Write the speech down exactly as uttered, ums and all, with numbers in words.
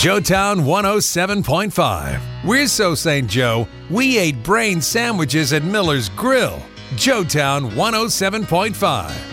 Joetown one oh seven point five. We're so Saint Joe, we ate brain sandwiches at Miller's Grill. Joetown one oh seven point five.